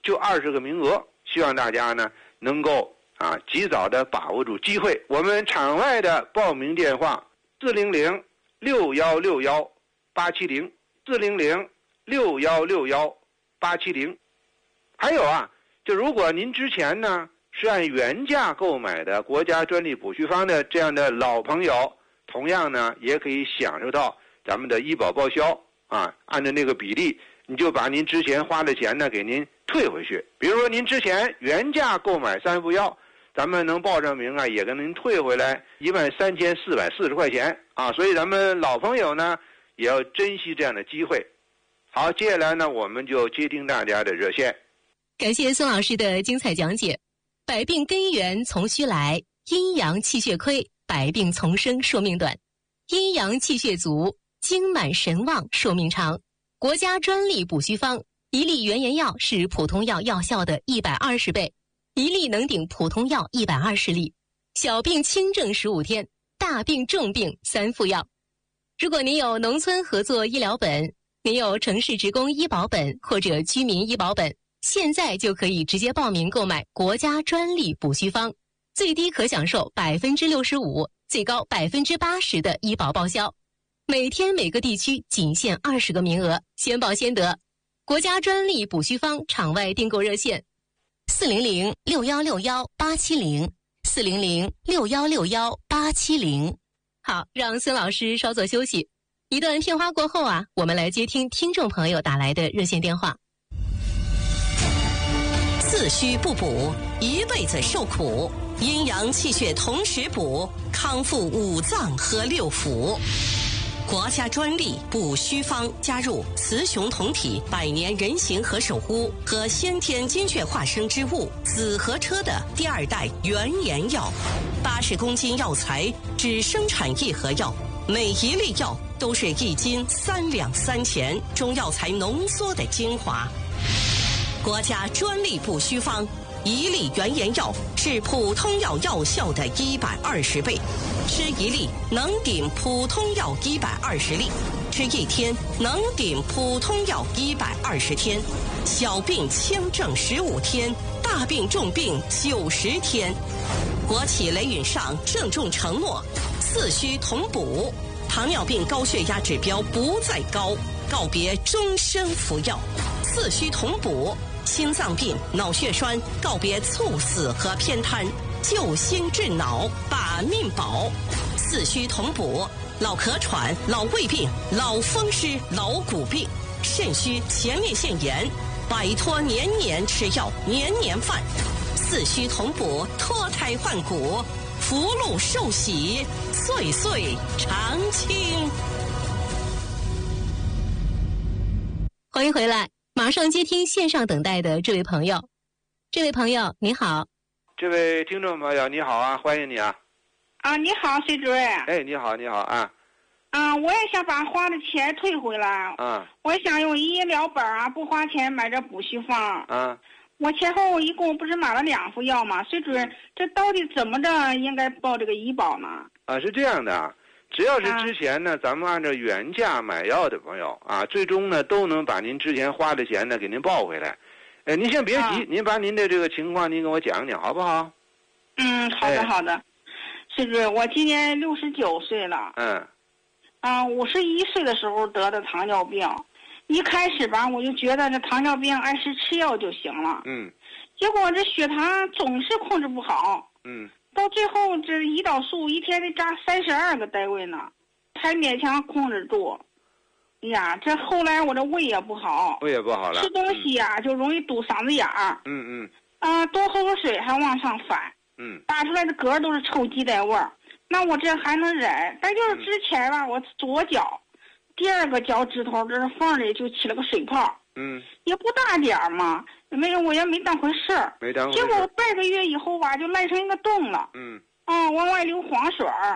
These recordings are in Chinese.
就20个名额，希望大家呢能够及早的把握住机会。我们场外的报名电话400-6161-870，400-6161-870。还有就如果您之前呢是按原价购买的国家专利补虚方的这样的老朋友，同样呢也可以享受到咱们的医保报销按照那个比例，你就把您之前花的钱呢给您退回去。比如说您之前原价购买3副药，咱们能报上名也跟您退回来13440块钱所以咱们老朋友呢也要珍惜这样的机会。好，接下来呢我们就接听大家的热线。 感谢孙老师的精彩讲解。百病根源从虚来，阴阳气血亏，百病丛生，寿命短；阴阳气血足，精满神旺，寿命长。国家专利补虚方，1粒原研药是普通药药效的120倍，1粒能顶普通药120粒。小病轻症15天，大病重病3副药。如果您有农村合作医疗本，您有城市职工医保本或者居民医保本，现在就可以直接报名购买国家专利补虚方，最低可享受65%，最高80%的医保报销。每天每个地区仅限20个名额，先报先得。国家专利补虚方场外订购热线：400-6161-870，400-6161-870。好，让孙老师稍作休息。一段片花过后我们来接听听众朋友打来的热线电话。 自虚不补，一辈子受苦；阴阳气血同时补，康复5脏和6腑。国家专利补虚方加入雌雄同体百年人形和手污和先天精血化生之物紫河车的第2代原研药，80公斤药材只生产1盒药，每一粒药都是1斤3两3钱中药材浓缩的精华。国家专利补虚方，1粒原研药是普通药药效的120倍，吃1粒能顶普通药120粒，吃1天能顶普通药120天，小病轻症15天，大病重病90天。国企雷允上郑重承诺，四虚同补，糖尿病高血压指标不再高，告别终身服药，四虚同补。心脏病、脑血栓告别猝死和偏瘫，救心治脑，把命保。四虚同补，老咳喘、老胃病、老风湿、老骨病、肾虚、前列腺炎，摆脱年年吃药、年年犯。四虚同补，脱胎换骨，福禄寿喜，岁岁常青。 欢迎回来。马上接听线上等待的这位朋友。这位朋友你好。 这位听众朋友你好欢迎你你好，崔主任。 你好我也想把花的钱退回来我想用医疗本不花钱买这补虚方我前后一共不是买了2副药吗？崔主任，这到底怎么着应该报这个医保呢？ 是这样的只要是之前呢咱们按照原价买药的朋友最终呢都能把您之前花的钱呢给您报回来。您先别急您把您的这个情况您跟我讲讲好不好？ 好的。是不是我今年69岁了51岁的时候得的糖尿病。一开始我就觉得这糖尿病按时吃药就行了结果这血糖总是控制不好到最后这胰岛素一天得扎32个单位呢，才勉强控制住。这后来我这胃也不好了，吃东西就容易堵嗓子眼儿。多喝口水还往上反。打出来的嗝都是臭鸡蛋味儿。那我这还能忍，但就是之前我左脚第2个脚趾头这缝里就起了个水泡。也不大点儿嘛，我也没当回事儿。结果半个月以后就烂成一个洞了。往外流黄水了。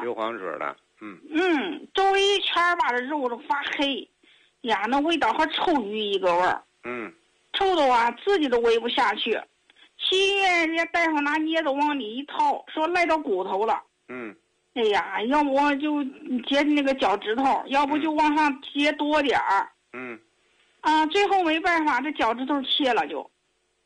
周围一圈这肉都发黑。那味道和臭鱼一个味儿。臭的自己都喂不下去。去医院人家大夫拿镊子往里一掏，说赖到骨头了。要不我就截那个脚趾头，要不就往上截多点儿。最后没办法，这脚趾头切了就。